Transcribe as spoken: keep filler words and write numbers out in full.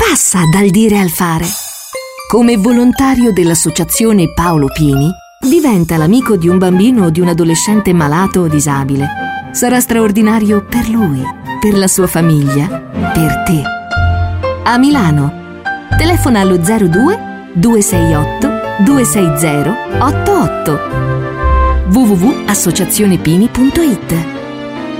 passa dal dire al fare. Come volontario dell'associazione Paolo Pini, diventa l'amico di un bambino o di un adolescente malato o disabile. Sarà straordinario per lui, per la sua famiglia, per te. A Milano, telefona allo zero due due sei otto due sei zero otto otto. w w w punto associazione pini punto it.